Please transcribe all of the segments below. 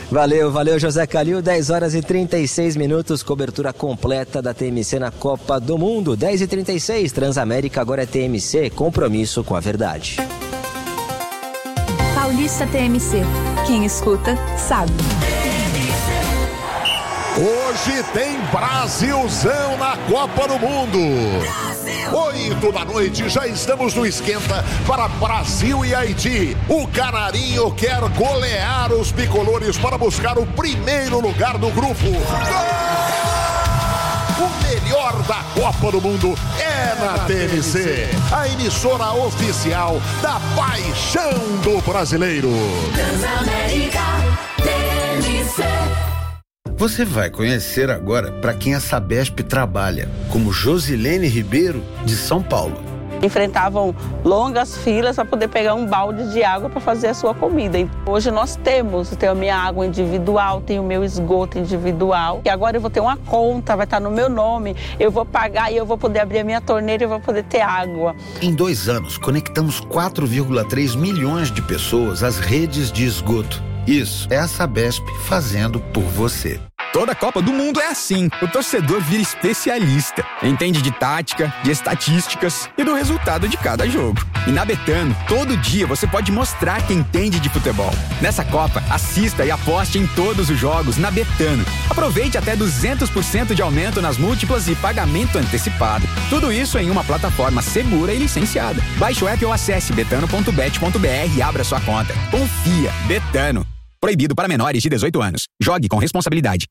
Valeu, José Calil. 10 horas e 36 minutos, cobertura completa da TMC na Copa do Mundo. 10h36, Transamérica agora é TMC, compromisso com a verdade. Paulista TMC, quem escuta sabe. Hoje tem Brasilzão na Copa do Mundo. 20h, já estamos no esquenta para Brasil e Haiti. O Canarinho quer golear os bicolores para buscar o primeiro lugar do grupo. O melhor da Copa do Mundo é na TMC, a emissora oficial da paixão do brasileiro. Transamérica TMC. Você vai conhecer agora para quem a Sabesp trabalha, como Josilene Ribeiro, de São Paulo. Enfrentavam longas filas para poder pegar um balde de água para fazer a sua comida. Hoje nós tenho a minha água individual, tenho o meu esgoto individual. E agora eu vou ter uma conta, vai estar no meu nome, eu vou pagar e eu vou poder abrir a minha torneira e eu vou poder ter água. Em 2 anos, conectamos 4,3 milhões de pessoas às redes de esgoto. Isso é a Sabesp fazendo por você. Toda Copa do Mundo é assim. O torcedor vira especialista. Entende de tática, de estatísticas e do resultado de cada jogo. E na Betano, todo dia você pode mostrar que entende de futebol. Nessa Copa, assista e aposte em todos os jogos na Betano. Aproveite até 200% de aumento nas múltiplas e pagamento antecipado. Tudo isso em uma plataforma segura e licenciada. Baixe o app ou acesse betano.bet.br e abra sua conta. Confia. Betano. Proibido para menores de 18 anos. Jogue com responsabilidade.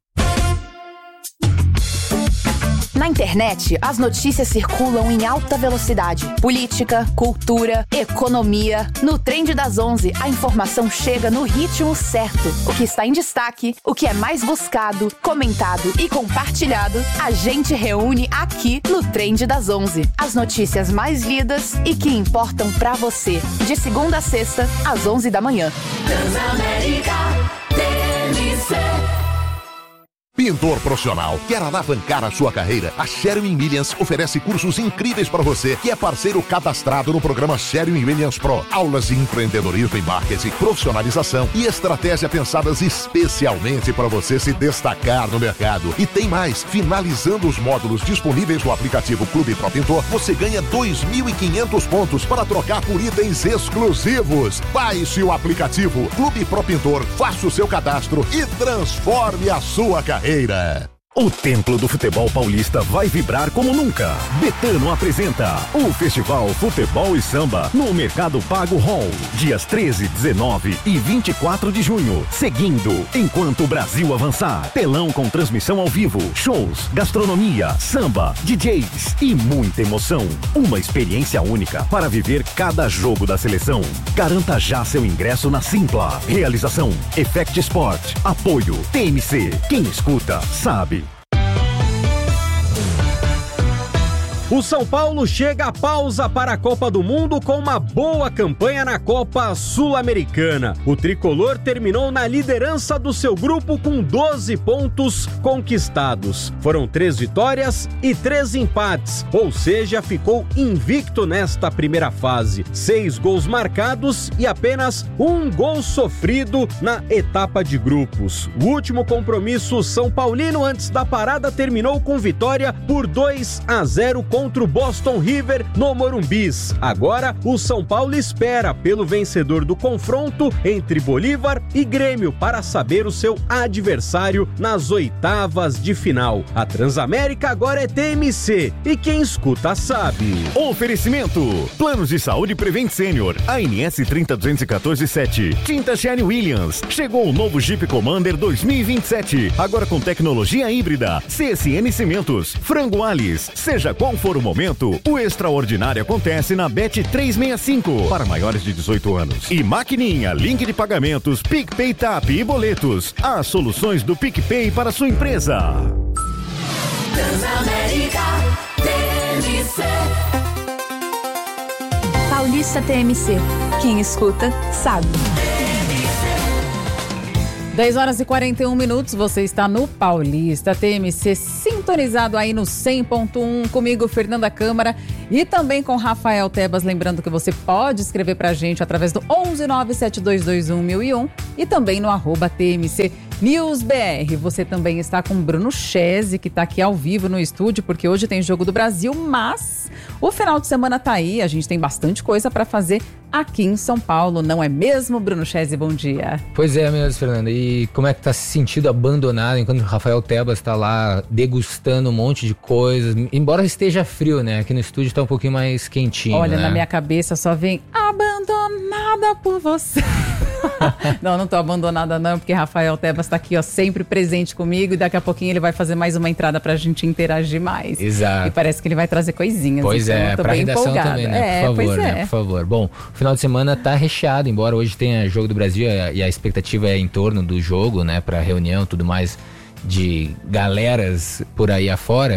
Na internet, as notícias circulam em alta velocidade. Política, cultura, economia. No Trend das 11, a informação chega no ritmo certo. O que está em destaque, o que é mais buscado, comentado e compartilhado, a gente reúne aqui no Trend das 11. As notícias mais lidas e que importam pra você. De segunda a sexta, às 11 da manhã. Transamérica TMC. Pintor profissional, quer alavancar a sua carreira? A Sherwin Williams oferece cursos incríveis para você, que é parceiro cadastrado no programa Sherwin Williams Pro. Aulas de empreendedorismo e marketing, profissionalização e estratégia pensadas especialmente para você se destacar no mercado. E tem mais, finalizando os módulos disponíveis no aplicativo Clube Pro Pintor, você ganha 2.500 pontos para trocar por itens exclusivos. Baixe o aplicativo Clube Pro Pintor, faça o seu cadastro e transforme a sua carreira. O Templo do Futebol Paulista vai vibrar como nunca. Betano apresenta o Festival Futebol e Samba no Mercado Pago Hall, dias 13, 19 e 24 de junho. Seguindo, enquanto o Brasil avançar, telão com transmissão ao vivo, shows, gastronomia, samba, DJs e muita emoção. Uma experiência única para viver cada jogo da seleção. Garanta já seu ingresso na Simpla. Realização Effect Sport. Apoio TMC. Quem escuta, sabe. O São Paulo chega à pausa para a Copa do Mundo com uma boa campanha na Copa Sul-Americana. O tricolor terminou na liderança do seu grupo com 12 pontos conquistados. Foram 3 vitórias e 3 empates, ou seja, ficou invicto nesta primeira fase. 6 gols marcados e apenas 1 gol sofrido na etapa de grupos. O último compromisso São Paulino antes da parada terminou com vitória por 2-0 contra o Boston River no Morumbis. Agora, o São Paulo espera pelo vencedor do confronto entre Bolívar e Grêmio para saber o seu adversário nas oitavas de final. A Transamérica agora é TMC e quem escuta sabe. Oferecimento: Planos de Saúde Prevent Senior, ANS 30147. Tinta Sherwin Williams. Chegou o novo Jeep Commander 2027, agora com tecnologia híbrida. CSN Cimentos. Frango Alice. Seja qual for o momento, o extraordinário acontece na Bet 365 para maiores de 18 anos. E Maquininha, link de pagamentos, PicPay Tap e boletos. As soluções do PicPay para sua empresa. Transamérica TMC. Paulista TMC. Quem escuta, sabe. 10 horas e 41 minutos, você está no Paulista TMC, sintonizado aí no 100.1, comigo, Fernanda Câmara, E também com Rafael Tebas, lembrando que você pode escrever pra gente através do 11972211001 e também no @TMC NewsBR. Você também está com Bruno Chese, que está aqui ao vivo no estúdio, porque hoje tem Jogo do Brasil, mas o final de semana tá aí, a gente tem bastante coisa para fazer aqui em São Paulo, não é mesmo, Bruno Chese? Bom dia. Pois é mesmo, Fernanda. E como é que tá se sentindo abandonado enquanto o Rafael Tebas está lá degustando um monte de coisas, embora esteja frio, né? Aqui no estúdio tá um pouquinho mais quentinho. Olha, né? Na minha cabeça só vem abandonada por você. Não tô abandonada não, porque Rafael Tebas tá aqui, ó, sempre presente comigo, e daqui a pouquinho ele vai fazer mais uma entrada pra gente interagir mais. Exato. E parece que ele vai trazer coisinhas. Pois então é, pra redação empolgada. também, né? Por favor, né? Por favor. Bom, o final de semana tá recheado, embora hoje tenha Jogo do Brasil e a expectativa é em torno do jogo, né? Pra reunião, tudo mais de galeras por aí afora.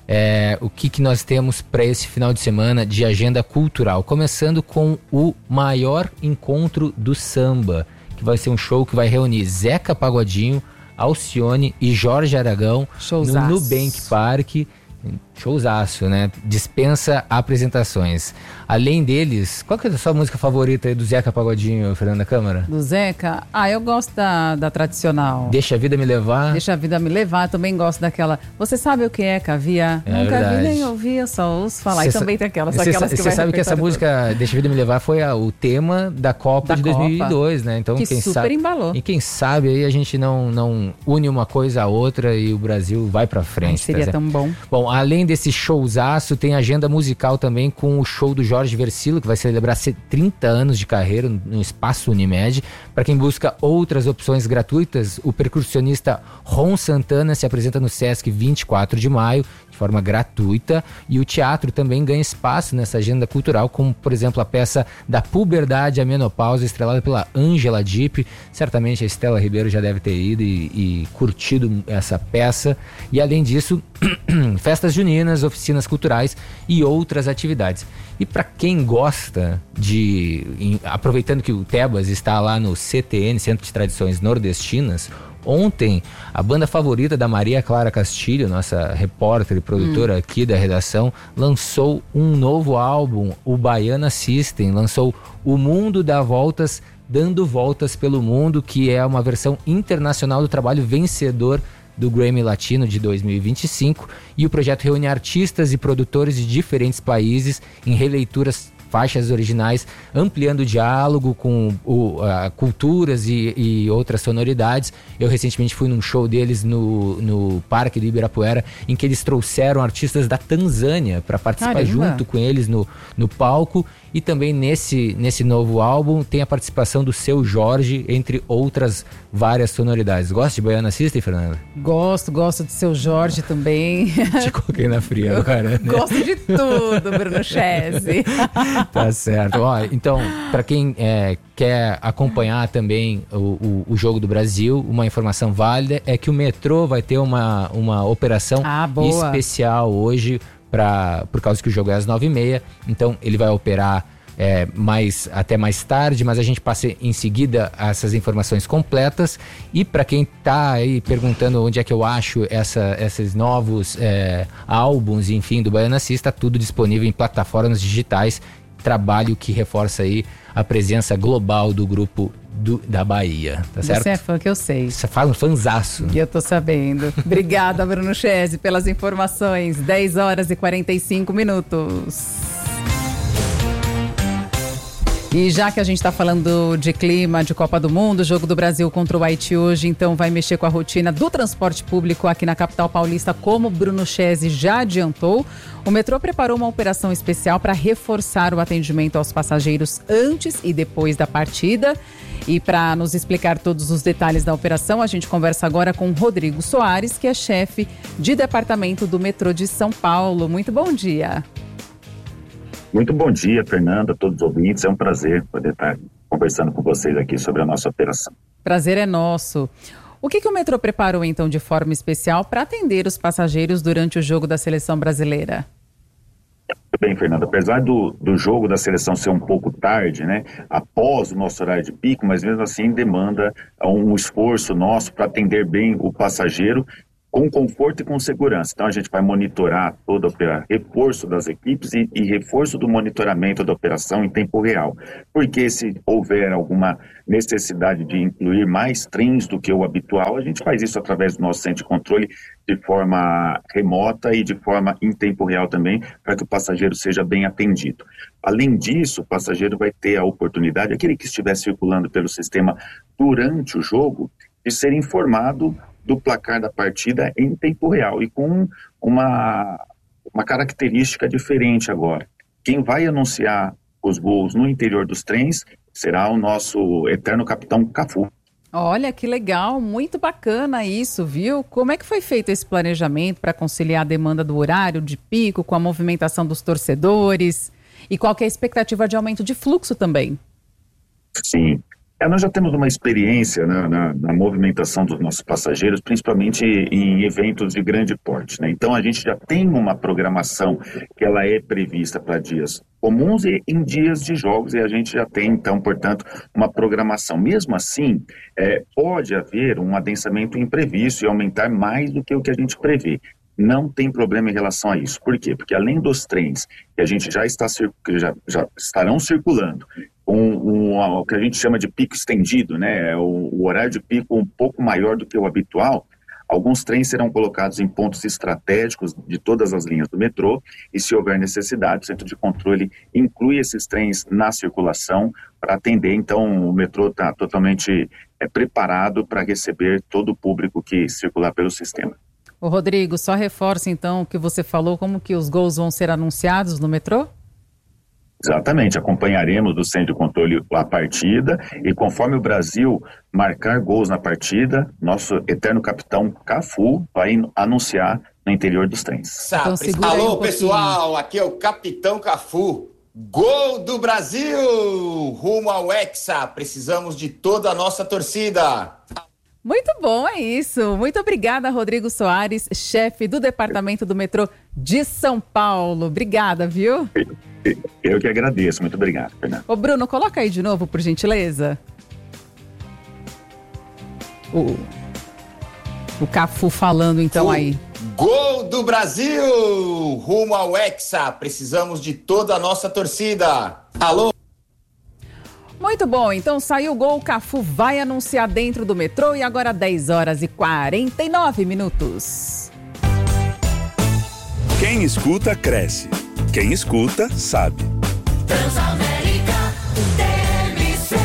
O que nós temos para esse final de semana de agenda cultural? Começando com o maior encontro do samba, que vai ser um show que vai reunir Zeca Pagodinho, Alcione e Jorge Aragão no Nubank Park. Showzaço, né? Dispensa apresentações. Além deles, qual que é a sua música favorita aí do Zeca Pagodinho, Fernanda Câmara? Do Zeca? Eu gosto da tradicional. Deixa a Vida Me Levar. Deixa a Vida Me Levar. Também gosto daquela. Você sabe o que é caviar? Nunca vi nem ouvi, eu só ouço falar. E também tem aquelas que vai. Você sabe que essa música Deixa a Vida Me Levar foi o tema da Copa de 2002, né? Então, que quem super sabe, embalou. E quem sabe aí a gente não une uma coisa à outra e o Brasil vai pra frente. Seria tão bom. Bom, além desse showzaço, tem agenda musical também com o show do Jorge Versilo, que vai celebrar 30 anos de carreira no Espaço Unimed. Para quem busca outras opções gratuitas, o percussionista Ron Santana se apresenta no Sesc 24 de maio, de forma gratuita, e o teatro também ganha espaço nessa agenda cultural, como, por exemplo, a peça Da Puberdade à Menopausa, estrelada pela Ângela Dipp. Certamente a Estela Ribeiro já deve ter ido e curtido essa peça. E, além disso, festas juninas, oficinas culturais e outras atividades. E para quem gosta aproveitando que o Tebas está lá no CTN, Centro de Tradições Nordestinas, ontem a banda favorita da Maria Clara Castilho, nossa repórter e produtora aqui da redação, lançou um novo álbum, o Baiana System, lançou O Mundo Dá Voltas, Dando Voltas pelo Mundo, que é uma versão internacional do trabalho vencedor do Grammy Latino de 2025, e o projeto reúne artistas e produtores de diferentes países em releituras faixas originais, ampliando o diálogo com culturas e outras sonoridades. Eu recentemente fui num show deles no Parque do Ibirapuera, em que eles trouxeram artistas da Tanzânia para participar junto com eles no palco. E também nesse novo álbum tem a participação do Seu Jorge, entre outras várias sonoridades. Gosta de Baiana System, Fernanda? Gosto de Seu Jorge também. Te coloquei na fria agora, né? Gosto de tudo, Bruno Chese. Tá certo. Então, para quem quer acompanhar também o Jogo do Brasil, uma informação válida é que o metrô vai ter uma operação especial hoje, por causa que o jogo é às 9h30, então ele vai operar até mais tarde, mas a gente passa em seguida essas informações completas. E para quem está aí perguntando onde é que eu acho esses novos álbuns, enfim, do Baiana System, está tudo disponível em plataformas digitais, trabalho que reforça aí a presença global do grupo da Bahia, tá certo? Você é fã, que eu sei. Você fala um fanzaço. E eu tô sabendo. Obrigada, Bruno Chese, pelas informações. 10h45. E já que a gente está falando de clima, de Copa do Mundo, Jogo do Brasil contra o Haiti hoje, então vai mexer com a rotina do transporte público aqui na capital paulista, como Bruno Chese já adiantou. O metrô preparou uma operação especial para reforçar o atendimento aos passageiros antes e depois da partida. E para nos explicar todos os detalhes da operação, a gente conversa agora com Rodrigo Soares, que é chefe de departamento do metrô de São Paulo. Muito bom dia. Muito bom dia, Fernanda, a todos os ouvintes. É um prazer poder estar conversando com vocês aqui sobre a nossa operação. Prazer é nosso. O que o metrô preparou, então, de forma especial para atender os passageiros durante o jogo da seleção brasileira? Bem, Fernanda, apesar do jogo da seleção ser um pouco tarde, né, após o nosso horário de pico, mas mesmo assim demanda um esforço nosso para atender bem o passageiro, com conforto e com segurança. Então a gente vai monitorar todo o reforço das equipes e reforço do monitoramento da operação em tempo real. Porque se houver alguma necessidade de incluir mais trens do que o habitual, a gente faz isso através do nosso centro de controle de forma remota e de forma em tempo real também, para que o passageiro seja bem atendido. Além disso, o passageiro vai ter a oportunidade, aquele que estiver circulando pelo sistema durante o jogo, de ser informado do placar da partida em tempo real e com uma característica diferente agora. Quem vai anunciar os gols no interior dos trens será o nosso eterno capitão Cafu. Olha, que legal, muito bacana isso, viu? Como é que foi feito esse planejamento para conciliar a demanda do horário de pico com a movimentação dos torcedores? E qual que é a expectativa de aumento de fluxo também? Sim. Nós já temos uma experiência na movimentação dos nossos passageiros, principalmente em eventos de grande porte, né? Então a gente já tem uma programação que ela é prevista para dias comuns e em dias de jogos, e a gente já tem então, portanto, uma programação. Mesmo assim, pode haver um adensamento imprevisto e aumentar mais do que o que a gente prevê. Não tem problema em relação a isso. Por quê? Porque além dos trens que a gente já estarão circulando, o que a gente chama de pico estendido, né? O horário de pico um pouco maior do que o habitual, alguns trens serão colocados em pontos estratégicos de todas as linhas do metrô e, se houver necessidade, o centro de controle inclui esses trens na circulação para atender. Então, o metrô está totalmente preparado para receber todo o público que circular pelo sistema. Ô Rodrigo, só reforça então o que você falou, como que os gols vão ser anunciados no metrô? Exatamente, acompanharemos do centro de controle a partida e conforme o Brasil marcar gols na partida, nosso eterno capitão Cafu vai anunciar no interior dos trens. Então, alô pessoal, aqui é o capitão Cafu. Gol do Brasil! Rumo ao Hexa, precisamos de toda a nossa torcida. Muito bom, é isso. Muito obrigada, Rodrigo Soares, chefe do Departamento do Metrô de São Paulo. Obrigada, viu? Eu que agradeço. Muito obrigado, Fernando. Ô, Bruno, coloca aí de novo, por gentileza. O Cafu falando, então, aí. Gol do Brasil! Rumo ao Hexa, precisamos de toda a nossa torcida. Alô? Muito bom, então saiu o gol, o Cafu vai anunciar dentro do metrô e agora 10 horas e 49 minutos. Quem escuta, cresce. Quem escuta, sabe. Transamérica TMC.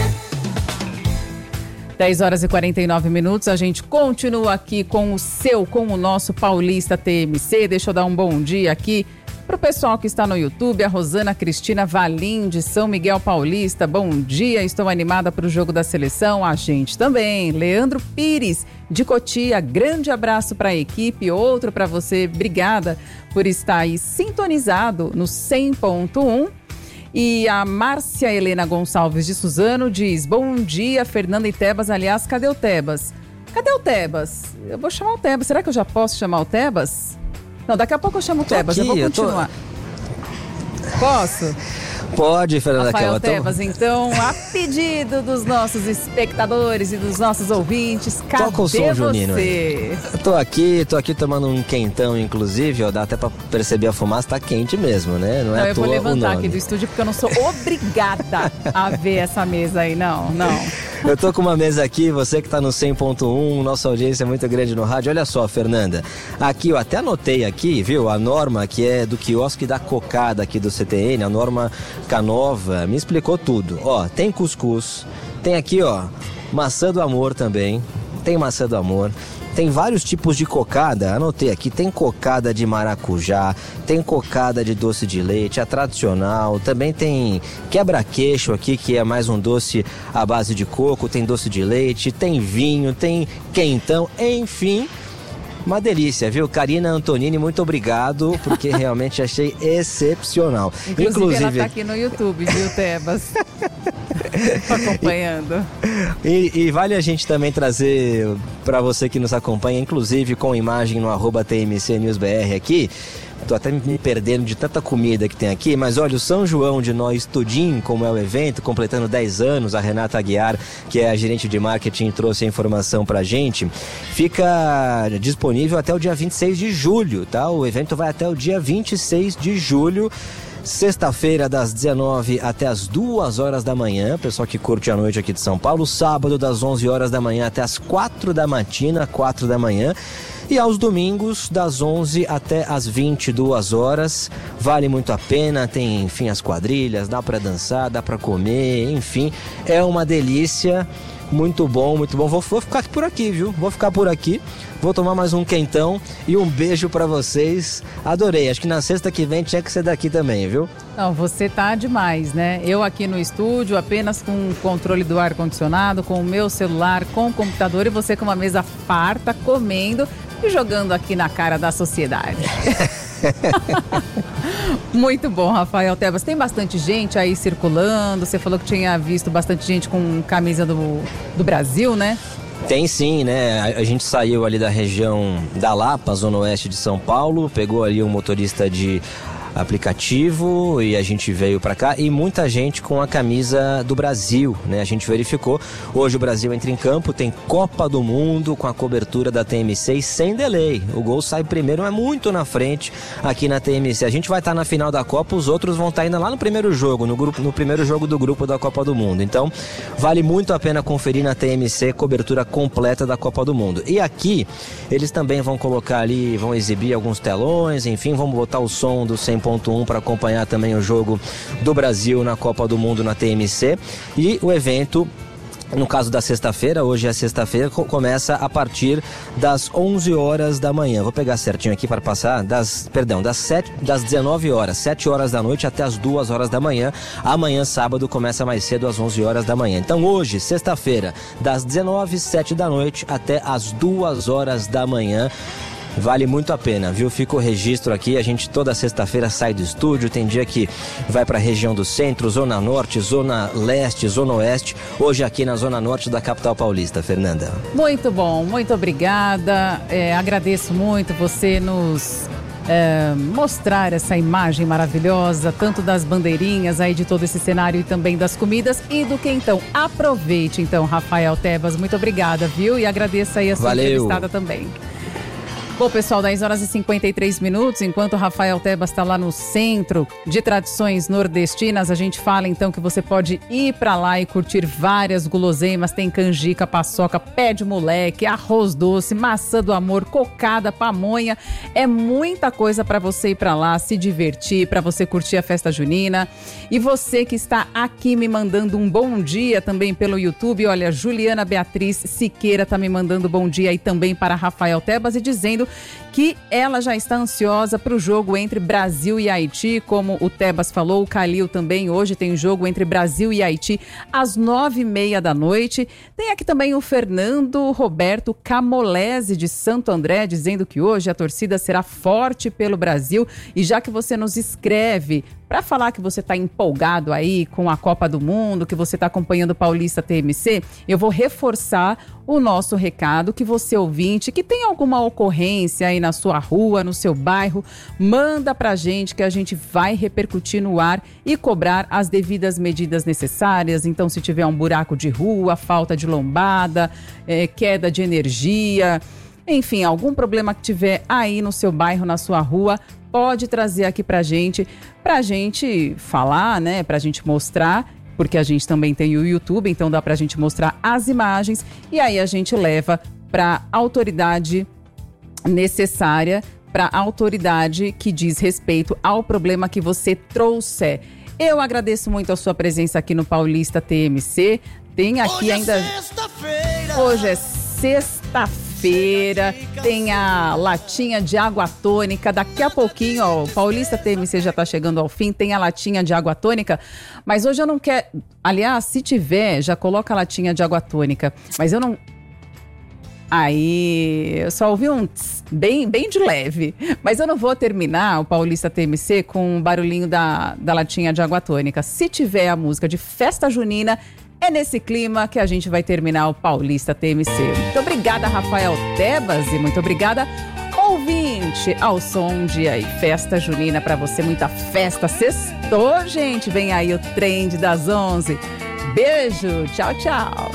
10 horas e 49 minutos, a gente continua aqui com o nosso Paulista TMC. Deixa eu dar um bom dia aqui para o pessoal que está no YouTube, a Rosana Cristina Valim, de São Miguel Paulista. Bom dia, estou animada para o jogo da seleção. A gente também. Leandro Pires, de Cotia, grande abraço para a equipe. Outro para você, obrigada por estar aí sintonizado no 100.1. E a Márcia Helena Gonçalves de Suzano diz: bom dia, Fernanda e Tebas. Aliás, cadê o Tebas? Cadê o Tebas? Eu vou chamar o Tebas. Será que eu já posso chamar o Tebas? Não, daqui a pouco eu chamo o Tebas, eu vou continuar. Posso? Pode, Fernanda. Rafael Tebas, então, a pedido dos nossos espectadores e dos nossos ouvintes, cadê Toca o som, você? Junino. Eu tô aqui tomando um quentão, inclusive, ó, dá até pra perceber a fumaça, tá quente mesmo, né? Não é eu vou levantar aqui do estúdio porque eu não sou obrigada a ver essa mesa aí, não. Eu tô com uma mesa aqui, você que tá no 100.1, nossa audiência é muito grande no rádio. Olha só, Fernanda, aqui eu até anotei aqui, viu, a norma que é do quiosque da cocada aqui do CTN, a norma Canova, me explicou tudo. Ó, tem cuscuz, tem aqui, ó, maçã do amor também, tem maçã do amor. Tem vários tipos de cocada, anotei aqui, tem cocada de maracujá, tem cocada de doce de leite, a tradicional, também tem quebra-queixo aqui, que é mais um doce à base de coco, tem doce de leite, tem vinho, tem quentão, enfim, uma delícia, viu? Karina Antonini, muito obrigado, porque realmente achei excepcional. Inclusive ela tá aqui no YouTube, viu, Tebas? Acompanhando. E vale a gente também trazer para você que nos acompanha, inclusive com imagem no @TMC News BR aqui. Tô até me perdendo de tanta comida que tem aqui, mas olha, o São João de Nós Tudim, como é o evento, completando 10 anos, a Renata Aguiar, que é a gerente de marketing, trouxe a informação pra gente, fica disponível até o dia 26 de julho, tá? O evento vai até o dia 26 de julho. Sexta-feira, das 19 até as 2 horas da manhã, pessoal que curte a noite aqui de São Paulo. Sábado, das 11 horas da manhã até as 4 da matina, 4 da manhã. E aos domingos, das 11 até as 22 horas. Vale muito a pena, tem, enfim, as quadrilhas, dá pra dançar, dá pra comer, enfim. É uma delícia, muito bom, muito bom. Vou ficar por aqui, viu? Vou ficar por aqui. Vou tomar mais um quentão e um beijo pra vocês. Adorei, acho que na sexta que vem tinha que ser daqui também, viu? Não, você tá demais, né? Eu aqui no estúdio, apenas com o controle do ar-condicionado, com o meu celular, com o computador, e você com uma mesa farta, comendo e jogando aqui na cara da sociedade. Muito bom, Rafael Tebas. Tem bastante gente aí circulando. Você falou que tinha visto bastante gente com camisa do Brasil, né? Tem sim, né? A gente saiu ali da região da Lapa, zona oeste de São Paulo, pegou ali um motorista de aplicativo e a gente veio pra cá, e muita gente com a camisa do Brasil, né? A gente verificou, hoje o Brasil entra em campo, tem Copa do Mundo com a cobertura da TMC e sem delay, o Gol sai primeiro, é muito na frente aqui na TMC. A gente vai estar na final da Copa, os outros vão estar ainda lá no primeiro jogo, no primeiro jogo do grupo da Copa do Mundo. Então vale muito a pena conferir na TMC cobertura completa da Copa do Mundo. E aqui eles também vão colocar ali, vão exibir alguns telões, enfim, vamos botar o som do 100.1 para acompanhar também o jogo do Brasil na Copa do Mundo na TMC. E o evento, no caso da sexta-feira, hoje é sexta-feira, começa a partir das 11 horas da manhã. Vou pegar certinho aqui para passar, das 19 horas, 7 horas da noite até as 2 horas da manhã. Amanhã, sábado, começa mais cedo, às 11 horas da manhã. Então hoje, sexta-feira, das 19, 7 da noite até as 2 horas da manhã. Vale muito a pena, viu? Fica o registro aqui, a gente toda sexta-feira sai do estúdio, tem dia que vai para a região do centro, zona norte, zona leste, zona oeste, hoje aqui na zona norte da capital paulista, Fernanda. Muito bom, muito obrigada, agradeço muito você nos mostrar essa imagem maravilhosa, tanto das bandeirinhas aí de todo esse cenário e também das comidas e do quentão. Aproveite então, Rafael Tebas, muito obrigada, viu? E agradeço aí a sua entrevistada também. Bom, pessoal, 10 horas e 53 minutos, enquanto o Rafael Tebas está lá no Centro de Tradições Nordestinas, a gente fala então que você pode ir para lá e curtir várias guloseimas, tem canjica, paçoca, pé de moleque, arroz doce, maçã do amor, cocada, pamonha, é muita coisa para você ir para lá, se divertir, para você curtir a festa junina. E você que está aqui me mandando um bom dia também pelo YouTube, olha, Juliana Beatriz Siqueira está me mandando bom dia aí também para Rafael Tebas e dizendo que ela já está ansiosa para o jogo entre Brasil e Haiti, como o Tebas falou, o Calil também, hoje tem jogo entre Brasil e Haiti às 9h30 da noite. Tem aqui também o Fernando Roberto Camolese de Santo André, dizendo que hoje a torcida será forte pelo Brasil, e já que você nos escreve para falar que você está empolgado aí com a Copa do Mundo, que você está acompanhando o Paulista TMC, eu vou reforçar o nosso recado, que você ouvinte, que tem alguma ocorrência aí na sua rua, no seu bairro, manda pra gente que a gente vai repercutir no ar e cobrar as devidas medidas necessárias. Então, se tiver um buraco de rua, falta de lombada, queda de energia, enfim, algum problema que tiver aí no seu bairro, na sua rua, pode trazer aqui pra gente falar, né, pra gente mostrar, porque a gente também tem o YouTube, então dá pra gente mostrar as imagens e aí a gente leva pra autoridade necessária, pra autoridade que diz respeito ao problema que você trouxer. Eu agradeço muito a sua presença aqui no Paulista TMC. Tem aqui Hoje é sexta-feira, tem a latinha de água tônica. Daqui a pouquinho, ó, o Paulista TMC já tá chegando ao fim, tem a latinha de água tônica. Mas hoje eu não quero... Aliás, se tiver, já coloca a latinha de água tônica. Mas eu não... Aí, eu só ouvi um tss, bem de leve. Mas eu não vou terminar o Paulista TMC com o barulhinho da latinha de água tônica. Se tiver a música de festa junina, É nesse clima que a gente vai terminar o Paulista TMC. Muito obrigada, Rafael Tebas, e muito obrigada, ouvinte, ao som de aí, festa junina pra você, muita festa. Sextou, gente, vem aí o Trend das 11. Beijo, tchau, tchau.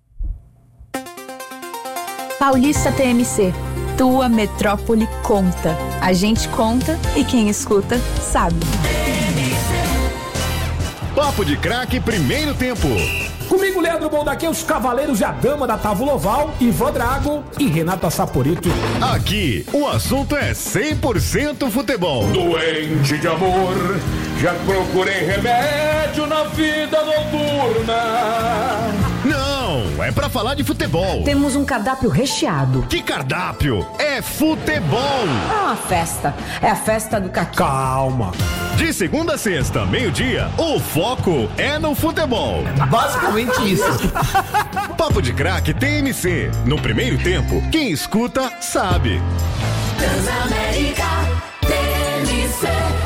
Paulista TMC, tua metrópole conta. A gente conta e quem escuta sabe. Papo de Craque, primeiro tempo. Comigo, Leandro Bondaquê, os cavaleiros e a dama da Távola Oval, Ivan Drago e Renata Saporito. Aqui, o assunto é 100% futebol. Doente de amor, já procurei remédio na vida noturna. Não, é pra falar de futebol. Temos um cardápio recheado. Que cardápio? É futebol. É uma festa. É a festa do caqui. Calma. De segunda a sexta, meio-dia, o foco é no futebol. Basicamente isso. Papo de Craque TMC. No primeiro tempo, quem escuta sabe. Transamérica TMC.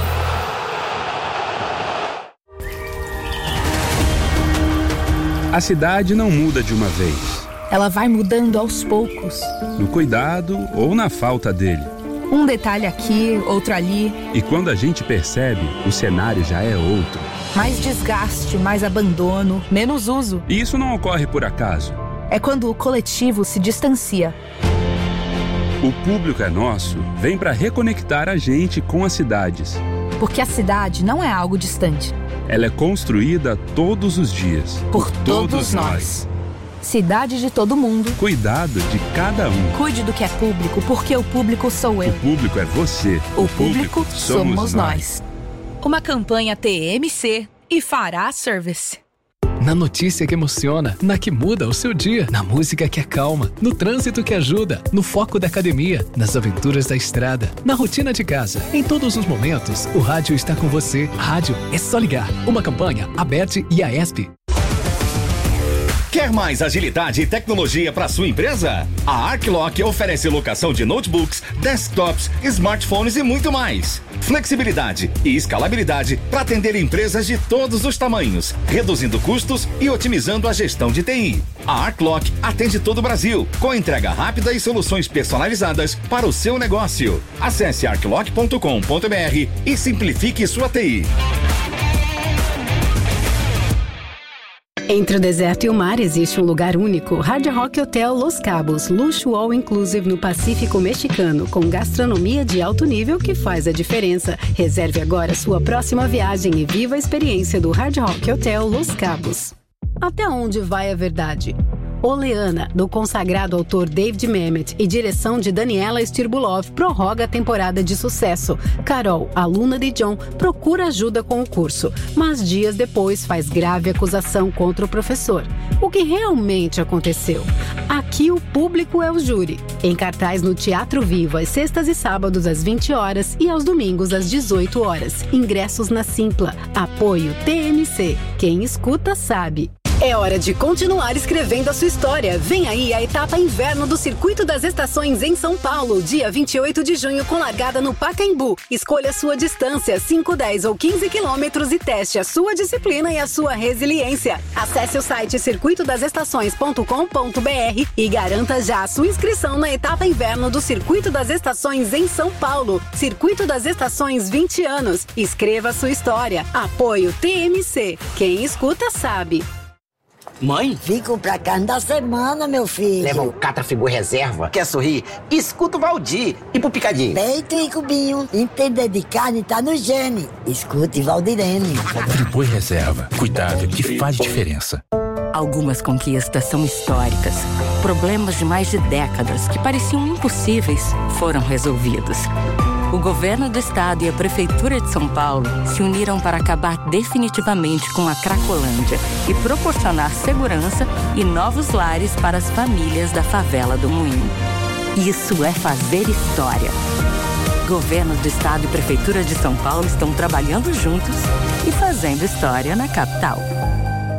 A cidade não muda de uma vez. Ela vai mudando aos poucos. No cuidado ou na falta dele. Um detalhe aqui, outro ali. E quando a gente percebe, o cenário já é outro. Mais desgaste, mais abandono, menos uso. E isso não ocorre por acaso. É quando o coletivo se distancia. O público é nosso, vem para reconectar a gente com as cidades. Porque a cidade não é algo distante. Ela é construída todos os dias. Por todos nós. Cidade de todo mundo. Cuidado de cada um. Cuide do que é público, porque o público sou eu. O público é você. O público somos nós. Uma campanha TMC e Fará Service. Na notícia que emociona, na que muda o seu dia, na música que acalma, no trânsito que ajuda, no foco da academia, nas aventuras da estrada, na rotina de casa. Em todos os momentos, o rádio está com você. Rádio é só ligar. Uma campanha, Aberte e Aesp. Quer mais agilidade e tecnologia para sua empresa? A Arclock oferece locação de notebooks, desktops, smartphones e muito mais. Flexibilidade e escalabilidade para atender empresas de todos os tamanhos, reduzindo custos e otimizando a gestão de TI. A Arclock atende todo o Brasil, com entrega rápida e soluções personalizadas para o seu negócio. Acesse arclock.com.br e simplifique sua TI. Entre o deserto e o mar existe um lugar único, Hard Rock Hotel Los Cabos, luxo all inclusive no Pacífico Mexicano, com gastronomia de alto nível que faz a diferença. Reserve agora sua próxima viagem e viva a experiência do Hard Rock Hotel Los Cabos. Até onde vai a verdade? Oleana, do consagrado autor David Mamet e direção de Daniela Stirbulov, prorroga a temporada de sucesso. Carol, aluna de John, procura ajuda com o curso, mas dias depois faz grave acusação contra o professor. O que realmente aconteceu? Aqui o público é o júri. Em cartaz no Teatro Vivo, às sextas e sábados às 20 horas e aos domingos às 18 horas. Ingressos na Simpla. Apoio TMC. Quem escuta sabe. É hora de continuar escrevendo a sua história. Vem aí a etapa inverno do Circuito das Estações em São Paulo, dia 28 de junho, com largada no Pacaembu. Escolha a sua distância, 5, 10 ou 15 quilômetros e teste a sua disciplina e a sua resiliência. Acesse o site circuitodasestações.com.br e garanta já a sua inscrição na etapa inverno do Circuito das Estações em São Paulo. Circuito das Estações 20 anos. Escreva a sua história. Apoio TMC. Quem escuta sabe. Mãe? Vim comprar carne da semana, meu filho. Leva um Catrafigura reserva. Quer sorrir? Escuta o Valdir. E pro picadinho? Peito e cubinho. Entender de carne tá no gene. Escute Valdirene. Friboi reserva. Cuidado que faz diferença. Algumas conquistas são históricas. Problemas de mais de décadas que pareciam impossíveis foram resolvidos. O governo do estado e a prefeitura de São Paulo se uniram para acabar definitivamente com a Cracolândia e proporcionar segurança e novos lares para as famílias da favela do Moinho. Isso é fazer história. Governo do estado e prefeitura de São Paulo estão trabalhando juntos e fazendo história na capital.